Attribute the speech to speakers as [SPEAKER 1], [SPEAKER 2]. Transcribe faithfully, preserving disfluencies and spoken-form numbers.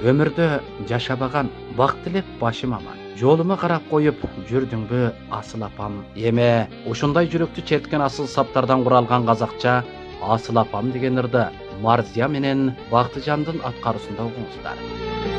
[SPEAKER 1] Өмірді жашабаған бақ тілеп башым аман. Жолыма қарап қойып жүрдің бі асыл апам. Еме, ушундай жүректі четкен асыл саптардан құралған қазақша асыл апам деген ырды Марзия менен Бактыжандын аткарысында угуңуздар.